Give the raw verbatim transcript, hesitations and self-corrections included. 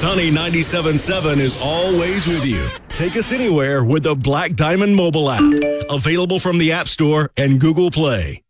Sunny ninety-seven point seven is always with you. Take us anywhere with the Black Diamond mobile app. Available from the App Store and Google Play.